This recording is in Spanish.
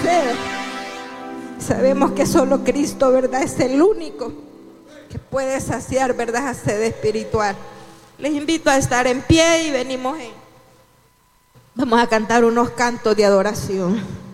sed. Sabemos que solo Cristo, ¿verdad?, es el único que puede saciar, ¿verdad?, esa sed espiritual. Les invito a estar en pie y vamos a cantar unos cantos de adoración.